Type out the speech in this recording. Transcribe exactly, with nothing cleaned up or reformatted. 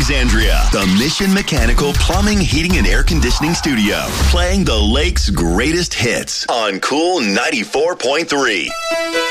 Alexandria, the Mission Mechanical Plumbing, Heating, and Air Conditioning Studio, playing the Lake's greatest hits on Cool ninety-four point three.